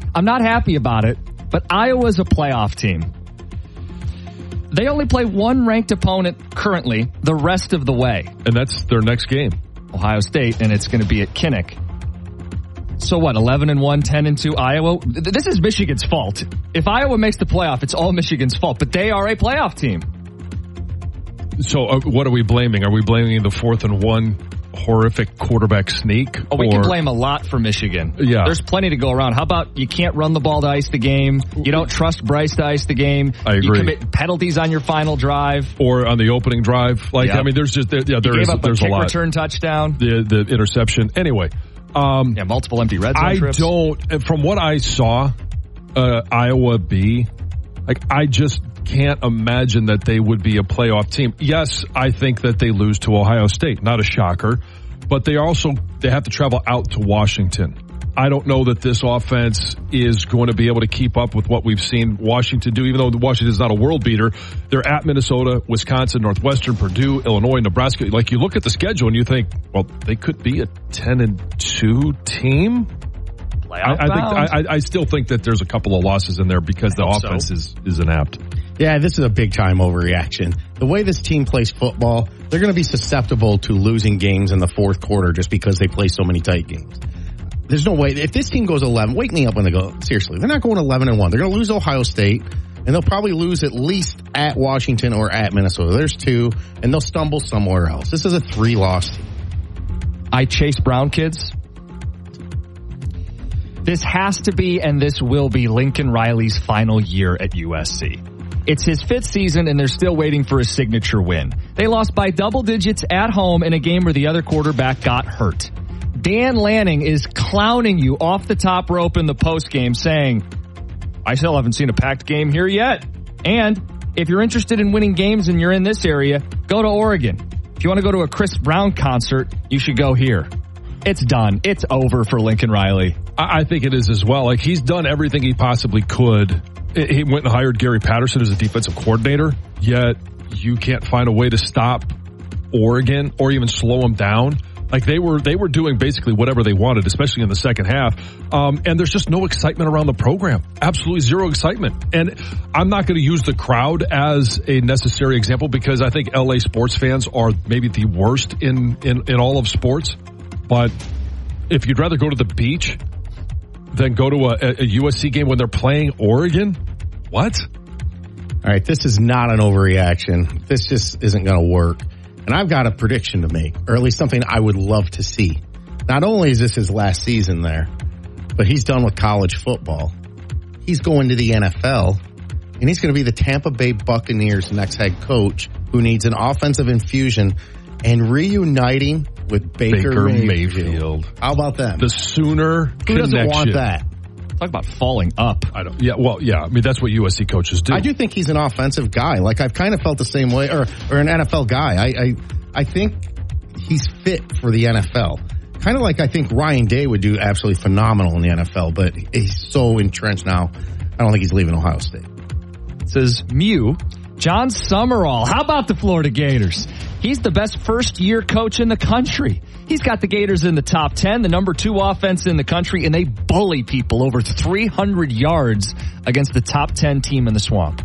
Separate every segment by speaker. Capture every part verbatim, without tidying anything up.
Speaker 1: I'm not happy about it, but Iowa's a playoff team. They only play one ranked opponent currently the rest of the way.
Speaker 2: And that's their next game.
Speaker 1: Ohio State, and it's going to be at Kinnick. So what, eleven and one, ten and two, Iowa? This is Michigan's fault. If Iowa makes the playoff, it's all Michigan's fault, but they are a playoff team.
Speaker 2: So uh, what are we blaming? Are we blaming the fourth and one horrific quarterback sneak?
Speaker 1: Oh, we
Speaker 2: or?
Speaker 1: can blame a lot for Michigan.
Speaker 2: Yeah.
Speaker 1: There's plenty to go around. How about you can't run the ball to ice the game? You don't trust Bryce to ice the game.
Speaker 2: I agree.
Speaker 1: You commit penalties on your final drive.
Speaker 2: Or on the opening drive. Like,
Speaker 1: yep.
Speaker 2: I mean, there's just, yeah, there
Speaker 1: you
Speaker 2: is,
Speaker 1: gave up
Speaker 2: there's
Speaker 1: a
Speaker 2: a
Speaker 1: kick
Speaker 2: lot.
Speaker 1: return touchdown.
Speaker 2: The, the interception. Anyway. Um,
Speaker 1: yeah, multiple empty red zone
Speaker 2: I
Speaker 1: trips.
Speaker 2: don't, from what I saw, uh, Iowa B, like, I just can't imagine that they would be a playoff team. Yes, I think that they lose to Ohio State. Not a shocker. But they also, they have to travel out to Washington. I don't know that this offense is going to be able to keep up with what we've seen Washington do, even though Washington is not a world beater. They're at Minnesota, Wisconsin, Northwestern, Purdue, Illinois, Nebraska. Like, you look at the schedule and you think, well, they could be a ten and two team. I, I think I, I still think that there's a couple of losses in there because the offense so. is, is inept.
Speaker 3: Yeah, this is a big time overreaction. The way this team plays football, they're going to be susceptible to losing games in the fourth quarter just because they play so many tight games. There's no way. If this team goes eleven, wake me up when they go, seriously, they're not going eleven and one. They're going to lose Ohio State, and they'll probably lose at least at Washington or at Minnesota. There's two, and they'll stumble somewhere else. This is a three-loss team.
Speaker 1: I chase Brown kids. This has to be, and this will be, Lincoln Riley's final year at U S C. It's his fifth season, and they're still waiting for a signature win. They lost by double digits at home in a game where the other quarterback got hurt. Dan Lanning is clowning you off the top rope in the postgame, saying, I still haven't seen a packed game here yet. And if you're interested in winning games and you're in this area, go to Oregon. If you want to go to a Chris Brown concert, you should go here. It's done. It's over for Lincoln Riley.
Speaker 2: I think it is as well. Like, he's done everything he possibly could. He went and hired Gary Patterson as a defensive coordinator, yet you can't find a way to stop Oregon or even slow them down. Like, they were they were doing basically whatever they wanted, especially in the second half. Um, and there's just no excitement around the program. Absolutely zero excitement. And I'm not going to use the crowd as a necessary example because I think L A sports fans are maybe the worst in, in, in all of sports. But if you'd rather go to the beach than go to a, a U S C game when they're playing Oregon, what?
Speaker 3: All right, this is not an overreaction. This just isn't going to work. And I've got a prediction to make, or at least something I would love to see. Not only is this his last season there, but he's done with college football. He's going to the N F L, and he's going to be the Tampa Bay Buccaneers' next head coach who needs an offensive infusion and reuniting with Baker,
Speaker 2: Baker
Speaker 3: Mayfield.
Speaker 2: Mayfield.
Speaker 3: How about that?
Speaker 2: The Sooner
Speaker 3: Who
Speaker 2: connection.
Speaker 3: doesn't want that?
Speaker 1: Talk about falling up.
Speaker 2: I don't. Yeah, well, yeah. I mean, that's what U S C coaches do.
Speaker 3: I do think he's an offensive guy. Like, I've kind of felt the same way, or or an N F L guy. I I, I think he's fit for the N F L. Kind of like I think Ryan Day would do absolutely phenomenal in the N F L, but he's so entrenched now. I don't think he's leaving Ohio State.
Speaker 1: Says Mew. John Summerall. How about the Florida Gators? He's the best first-year coach in the country. He's got the Gators in the top ten, the number two offense in the country, and they bully people over three hundred yards against the top ten team in the Swamp.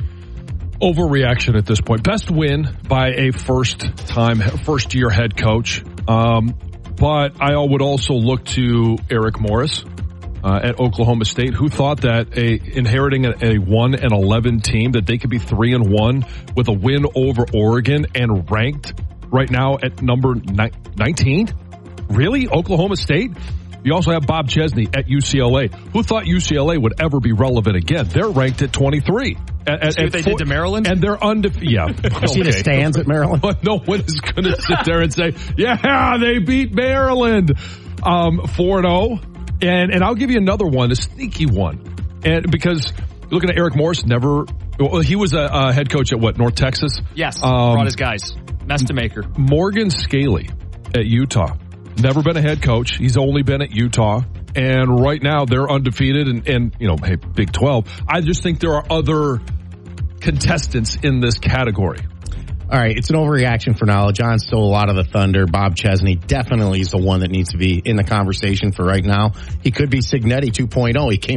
Speaker 2: Overreaction at this point. Best win by a first-time, first-year head coach. Um, but I would also look to Eric Morris uh, at Oklahoma State, who thought that a inheriting a, a one and eleven team, that they could be three and one with a win over Oregon and ranked right now at number nineteen. Really? Oklahoma State? You also have Bob Chesney at U C L A. Who thought U C L A would ever be relevant again? They're ranked at twenty-three. At, at,
Speaker 1: See what they
Speaker 2: four,
Speaker 1: did to Maryland?
Speaker 2: And they're undefeated. Yeah.
Speaker 3: You see the stands at Maryland?
Speaker 2: But no one is going to sit there and say, yeah, they beat Maryland. Um, four and oh. And, and I'll give you another one, a sneaky one. And because looking at Eric Morris, never, well, he was a, a head coach at what, North Texas?
Speaker 1: Yes.
Speaker 2: Um,
Speaker 1: brought his guys. Mess to maker.
Speaker 2: Morgan Scaley at Utah. Never been a head coach. He's only been at Utah. And right now they're undefeated and, and, you know, hey, Big twelve. I just think there are other contestants in this category.
Speaker 3: All right, it's an overreaction for now. John stole a lot of the thunder. Bob Chesney definitely is the one that needs to be in the conversation for right now. He could be Cignetti two point oh. He came